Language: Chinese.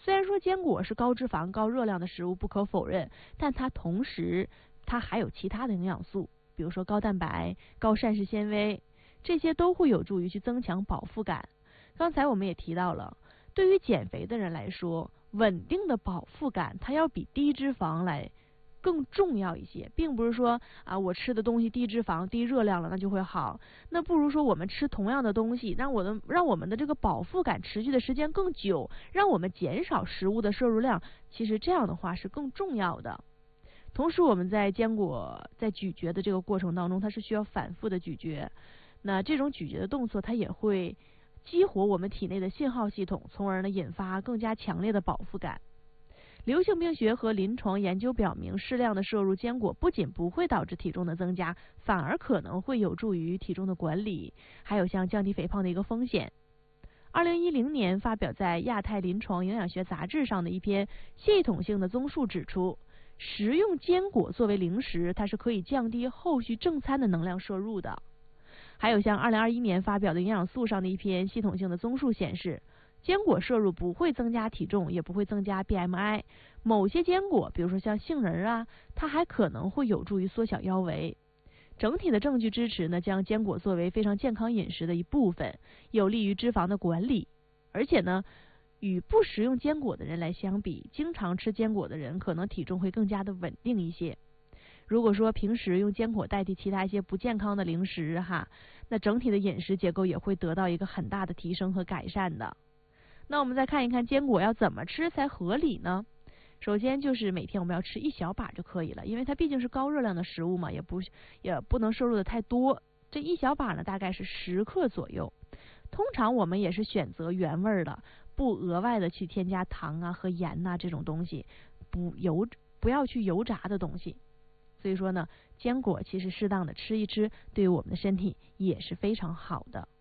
虽然说坚果是高脂肪、高热量的食物不可否认，但它同时还有其他的营养素，比如说高蛋白、高膳食纤维，这些都会有助于去增强饱腹感。刚才我们也提到了，对于减肥的人来说，稳定的饱腹感它要比低脂肪来更重要一些，并不是说我吃的东西低脂肪低热量了那就会好，那不如说我们吃同样的东西，让我们的这个饱腹感持续的时间更久，让我们减少食物的摄入量，其实这样的话是更重要的。同时我们在坚果在咀嚼的这个过程当中，它是需要反复的咀嚼，那这种咀嚼的动作它也会激活我们体内的信号系统，从而呢引发更加强烈的饱腹感。流行病学和临床研究表明，适量的摄入坚果不仅不会导致体重的增加，反而可能会有助于体重的管理，还有像降低肥胖的一个风险。2010年发表在亚太临床营养学杂志上的一篇系统性的综述指出，食用坚果作为零食，它是可以降低后续正餐的能量摄入的。还有像2021年发表的营养素上的一篇系统性的综述显示，坚果摄入不会增加体重，也不会增加 BMI。某些坚果，比如说像杏仁它还可能会有助于缩小腰围。整体的证据支持呢，将坚果作为非常健康饮食的一部分，有利于脂肪的管理。而且呢，与不食用坚果的人来相比，经常吃坚果的人可能体重会更加的稳定一些。如果说平时用坚果代替其他一些不健康的零食那整体的饮食结构也会得到一个很大的提升和改善的。那我们再看一看坚果要怎么吃才合理呢？首先就是每天我们要吃1小把就可以了，因为它毕竟是高热量的食物嘛，也不能摄入的太多。这1小把呢大概是10克左右。通常我们也是选择原味的，不额外的去添加糖和盐这种东西，不要去油炸的东西。所以说呢，坚果其实适当的吃一吃，对于我们的身体也是非常好的。